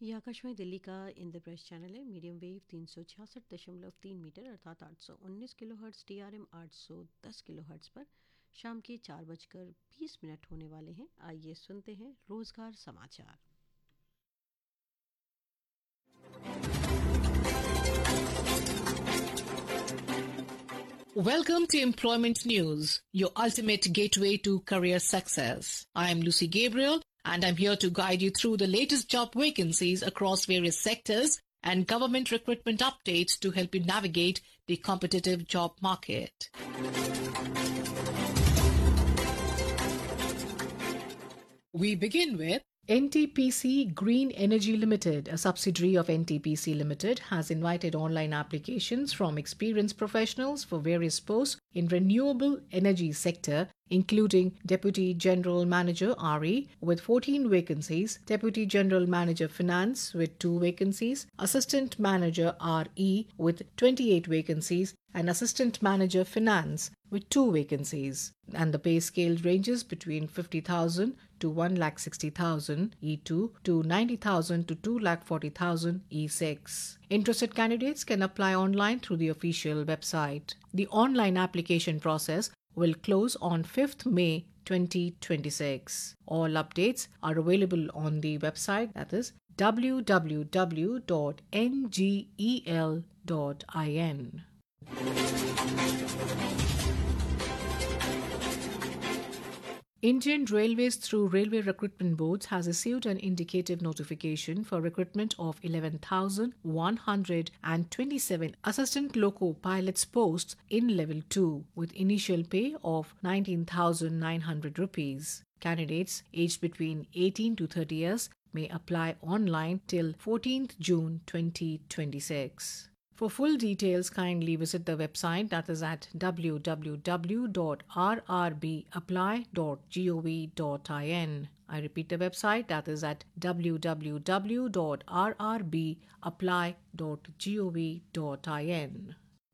ये आकाशवाणी दिल्ली का इंद्रप्रस्थ चैनल है। मीडियम वेव 366.3 मीटर अर्थात 819 किलोहर्ट्ज़, TRM 810 किलोहर्ट्ज़ पर शाम के 4:20 होने वाले हैं। आइए सुनते हैं रोजगार समाचार। Welcome to Employment News, your ultimate gateway to career success. I am Lucy Gabriel, and I'm here to guide you through the latest job vacancies across various sectors and government recruitment updates to help you navigate the competitive job market. We begin with NTPC Green Energy Limited, a subsidiary of NTPC Limited, has invited online applications from experienced professionals for various posts in renewable energy sector, including Deputy General Manager RE with 14 vacancies, Deputy General Manager Finance with 2 vacancies, Assistant Manager RE with 28 vacancies, and Assistant Manager Finance with 2 vacancies. And the pay scale ranges between 50,000 to 1,60,000 E2 to 90,000 to 2,40,000 E6. Interested candidates can apply online through the official website. The online application process will close on 5th May 2026. All updates are available on the website, that is www.ngel.in. Indian Railways through Railway Recruitment Boards has issued an indicative notification for recruitment of 11,127 assistant loco pilots posts in level 2 with initial pay of 19,900 rupees. Candidates aged between 18 to 30 years may apply online till 14th June 2026. For full details, kindly visit the website, that is at www.rrbapply.gov.in. I repeat the website, that is at www.rrbapply.gov.in.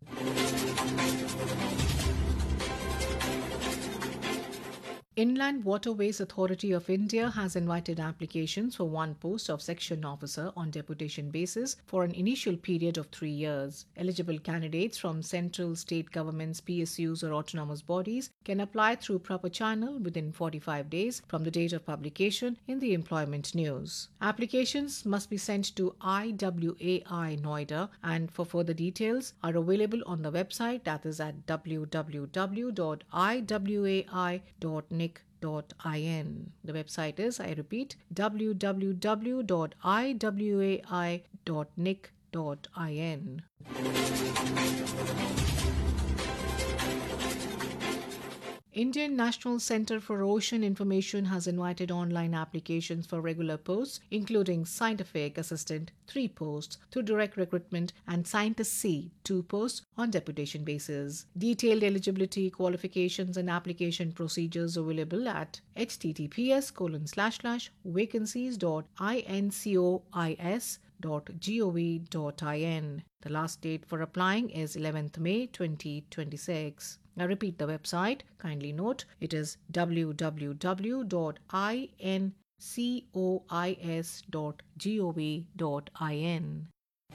Inland Waterways Authority of India has invited applications for one post of section officer on deputation basis for an initial period of 3 years. Eligible candidates from central, state governments, PSUs or autonomous bodies can apply through proper channel within 45 days from the date of publication in the Employment News. Applications must be sent to IWAI Noida, and for further details are available on the website, that is at www.iwai.nic.in. The website is, I repeat, www.iwai.nic.in. Indian National Centre for Ocean Information has invited online applications for regular posts, including Scientific Assistant 3 posts through direct recruitment and Scientist C 2 posts on deputation basis. Detailed eligibility, qualifications and application procedures available at https://vacancies.incois.gov.in. The last date for applying is 11th May 2026. I repeat the website. Kindly note, it is www.incois.gov.in.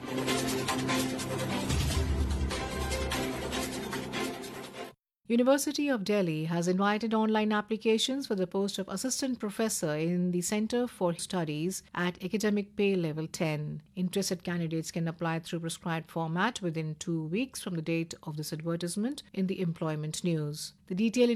University of Delhi has invited online applications for the post of Assistant Professor in the Centre for Studies at Academic Pay Level 10. Interested candidates can apply through prescribed format within 2 weeks from the date of this advertisement in the Employment News. The detailed